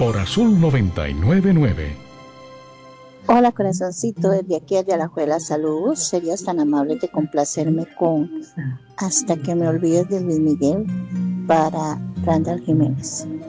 por Azul 999. Hola corazoncito, desde aquí de Alajuela, saludos. Serías tan amable de complacerme con Hasta que me olvides de Luis Miguel para Randall Jiménez.